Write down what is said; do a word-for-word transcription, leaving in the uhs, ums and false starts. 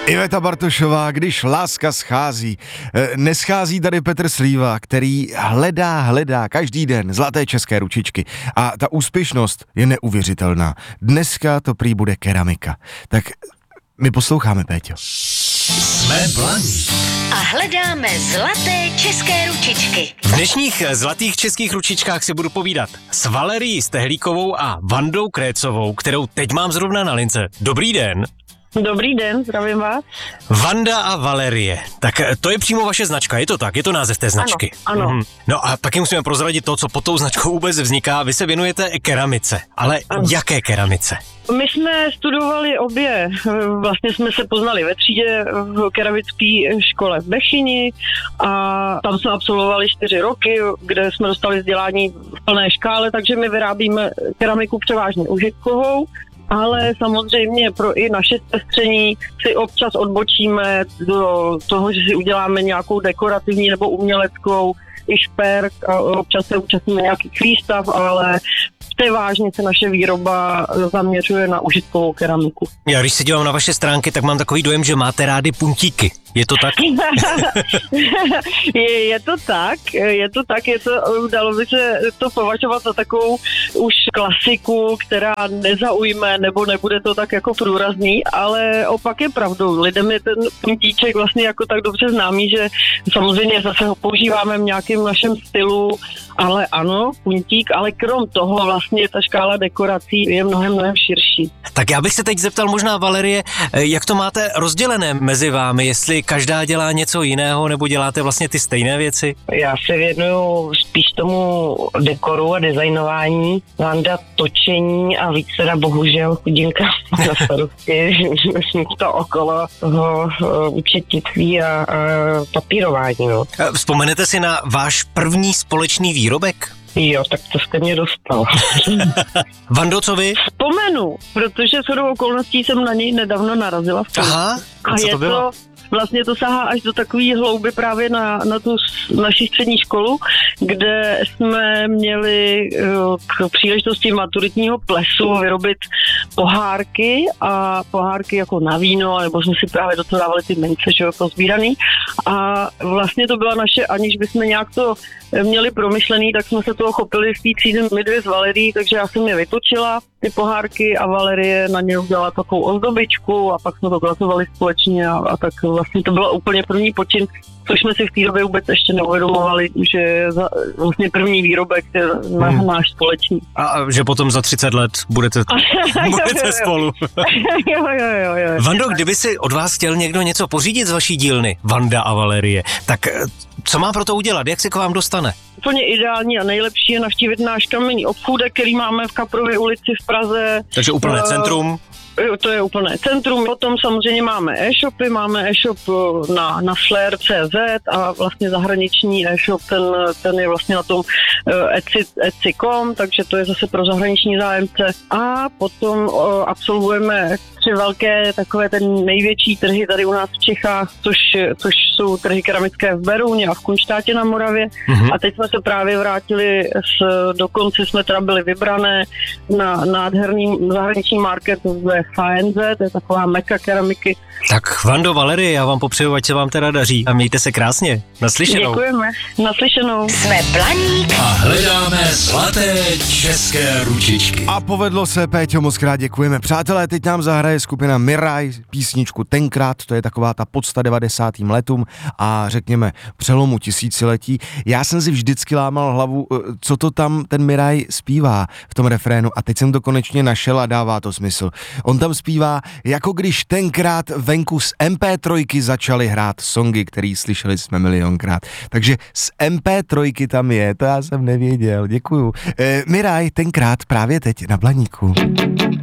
Iveta Bartošová, když láska schází. Neschází tady Petr Slíva, který hledá, hledá každý den zlaté české ručičky. A ta úspěšnost je neuvěřitelná. Dneska to prý bude keramika. Tak my posloucháme, Péťo. Jsme Blaník a hledáme zlaté české ručičky. V dnešních zlatých českých ručičkách si budu povídat s Valerií Stehlíkovou a Vandou Krécovou, kterou teď mám zrovna na lince. Dobrý den. Dobrý den, zdravím vás. Vanda a Valerie, tak to je přímo vaše značka, je to tak? Je to název té značky? Ano, ano. Mhm. No a taky musíme prozradit to, co pod tou značkou vůbec vzniká. Vy se věnujete keramice, ale ano. Jaké keramice? My jsme studovali obě, vlastně jsme se poznali ve třídě v keramické škole v Bechyni a tam jsme absolvovali čtyři roky, kde jsme dostali vzdělání v plné škále, takže my vyrábíme keramiku převážně užitkovou, ale samozřejmě pro i naše sestření si občas odbočíme do toho, že si uděláme nějakou dekorativní nebo uměleckou i šperk a občas se účastníme nějakých výstav, ale převážně se naše výroba zaměřuje na užitkovou keramiku. Já když se dívám na vaše stránky, tak mám takový dojem, že máte rády puntíky. Je to tak? je, je to tak, je to tak, je to, dalo by se to považovat za takovou už klasiku, která nezaujme, nebo nebude to tak jako průrazný, ale opak je pravdou. Lidem je ten puntíček vlastně jako tak dobře známý, že samozřejmě zase ho používáme v nějakém našem stylu, ale ano, puntík, ale krom toho vlastně ta škála dekorací je mnohem, mnohem širší. Tak já bych se teď zeptal možná Valerie, jak to máte rozdělené mezi vámi, jestli každá dělá něco jiného, nebo děláte vlastně ty stejné věci? Já se věnuju spíš tomu dekoru a designování, Vanda točení a víc teda bohužel chudinka na starosti to okolo toho účetnictví a, a papírování. No. Vzpomenete si na váš první společný výrobek? Jo, tak to jste mě dostal. Vando, co vy? Vzpomenu, protože shodou okolností jsem na něj nedávno narazila. V Aha, a, a co je to bylo? To, vlastně to sahá až do takové hlouby právě na, na tu naši střední školu, kde jsme měli k příležitosti maturitního plesu vyrobit pohárky a pohárky jako na víno, nebo jsme si právě do toho dávali ty mince, že jo, pozbíraný. A vlastně to byla naše, aniž bychom nějak to měli promyšlený, tak jsme se toho chopili v té třídě my dvě s Valerií, takže já jsem je vytočila, ty pohárky, a Valerie na ně udělala takovou ozdobičku a pak jsme to pracovali společně a, a tak vlastně to bylo úplně první počin, což jsme si v té době vůbec ještě neuvědomovali, že za, vlastně první výrobek je hmm. náš společný. A, a že potom za třicet let budete, budete spolu. jo, jo, jo, jo. Vando, kdyby si od vás chtěl někdo něco pořídit z vaší dílny, Vanda a Valerie, tak co má pro to udělat? Jak se k vám dostane? Úplně ideální a nejlepší je navštívit náš kamenný obchůdek, který máme v Kaprově ulici v Praze. Takže úplné uh, centrum. To je úplné centrum. Potom samozřejmě máme e-shopy, máme e-shop na, na flair tečka cé zet a vlastně zahraniční e-shop, ten, ten je vlastně na tom etsy tečka com, takže to je zase pro zahraniční zájemce. A potom o, absolvujeme tři velké, takové ten největší trhy tady u nás v Čechách, což, což jsou trhy keramické v Berouně a v Kunštátě na Moravě. Mm-hmm. A teď jsme se právě vrátili, s, dokonce jsme teda byli vybrané na nádherný zahraniční market ve F N Z, to je taková meka keramiky. Tak Vando, Valerie, já vám popřeju, ať se vám teda daří a mějte se krásně. Naslyšenou. Děkujeme. Naslyšenou. Jsme Blaník a hledáme zlaté české ručičky. A povedlo se, Péťo, moc krát děkujeme. Přátelé, teď nám zahraje skupina Miraj písničku Tenkrát, to je taková ta podsta devadesátým letům a řekněme přelomu tisíciletí. Já jsem si vždycky lámal hlavu, co to tam ten Miraj zpívá v tom refrénu a teď jsem to konečně našel a dává to smysl. On tam zpívá, jako když tenkrát venku z em pé tři začali hrát songy, který slyšeli jsme milionkrát. Takže z em pé tři tam je, to já jsem nevěděl, děkuju. E, Miraj, tenkrát právě teď na Blaníku.